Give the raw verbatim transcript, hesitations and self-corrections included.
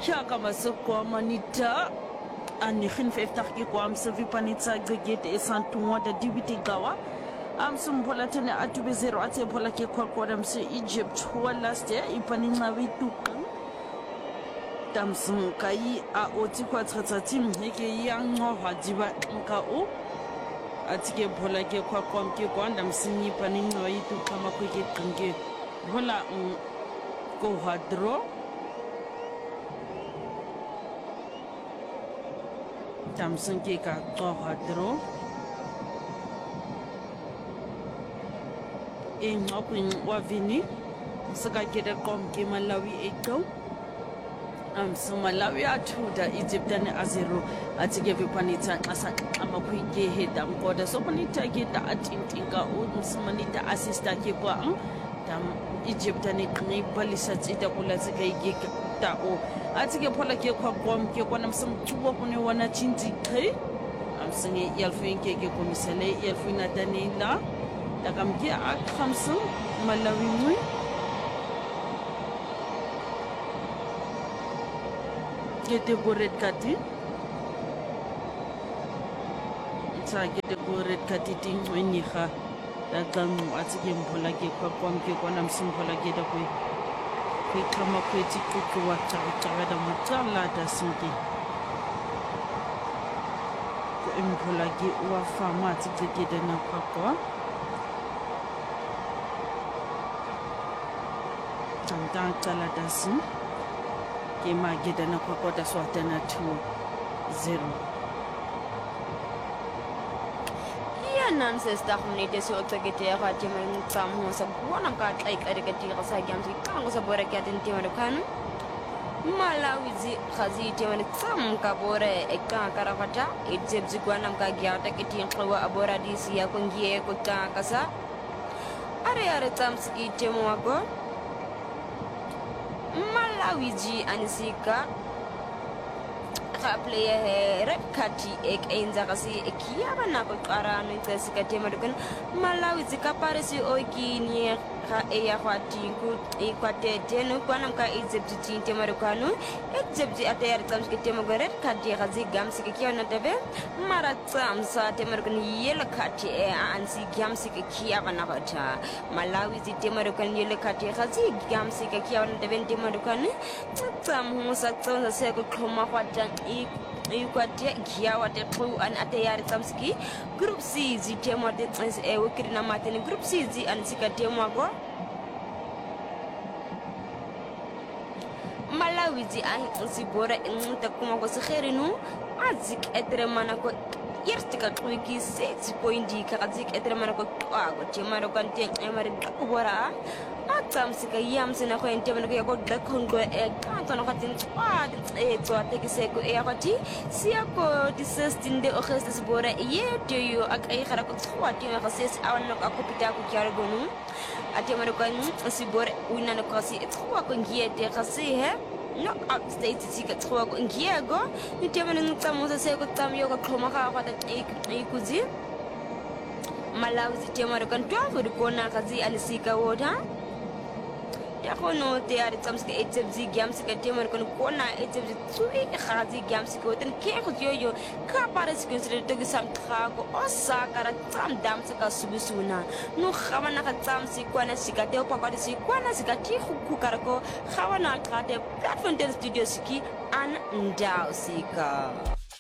Shaka masoko manita ani khin feftar ki ko am sevi panitsa gget e santuwa da dibiti gawa am sum polatene atube zero ate polake ko ko dam se Egypt wala ste ipaninga witu dam sum kai a oti kwa tsatsi mheke yang ngo hadiba nka o atike polake ko ko am ke ko dam sinyi paninga witu kama ko ke kange hola ko hadro Tamsin ke ka to hadro e ngopin wa vini saka ke da kom ke Malawi eto am so Malawi atuda Egypt ne azero atige vipanita asa amakwike heda mkoda so panita ke da atintinga o musumanita assista ke kwa tam Egypt ne kni balisa tsita kula tsika ige ta o atige phola ke kwa kom ke kwa namsum chuwa kune wana chinti khe am singe yalfin ke ke komisale yalfina danila takam ke ak khamsu Malawi mu gete goret kati sa gete goret kati ting weni kha takam atige phola ke kwa kom ke kwa namsum phola ke da kwe kama kweti kukuwa chawada mutala da singi ko impolagi wa fama tsigede na kwakwa tantan kala da sin ke magede na kwakwa da swata na two zero Nanses da community so to get a party man some who some one of got like a decade of Sagam to come was a bora cat in Timarukan Malawi Hazi Timan some Kabore a Karavata it zips Guanam Kagia take it in Kawa Abora Disia Kungie Kuta Kasa Are Tamski Timuago Malawi G and Sika player red kati ek enza kasi ekiaba na ko qarano tsika temadukan Malawi zikaparisi oikini ka eya kwati ku ekwate tenu kwana ka Egypt tinte marukanu Egypt atayar tsamske temagore kati gazi gamsi kiya na tebe mara tsamsa temadukan yela kati e ansi gamsi kiya bana kota Malawi zitemadukan yela kati gazi gamsi kiya na tebe temadukan tsam musa tsonza se ko khoma kwata ikwatia kia wate tu an atayari tsamski group C zitemo de e wikiri na mateni group C zi an sikatemo go Malawi zi an zibora inta kuma go sekherinu azik etremana ko yerstika twiki six point kazik etremana ko ago temaro kante emari bora atsamsika yamsina ko entemana ko yako dakondo e kanto no katin twad e to take seko e yakati siako disestinde o khestes bora yeto yo akai khara ko twati ma khases awanno ko akopita ko kyar gonu atemaro ko sibora winana ko si twa ko ngiete khasi he no upstate sika twa ko ngiego nitemana ngtsamusa seko tsamyo ko khoma ka kwata e kuzi Malawi sitemaro kan twa ko na kazi alisika wota Yakono te ari tsamske etebzi gamsika temar kon kona etebzi tsui khazi gamsika ten ke khoyo ka pare sikensre to gisam khago osakara tsam damsika subusuna no khamana ka tsamsi kwana sikate opakari sikwana sikati khukarako khawana khate platform studio siki an ndao sika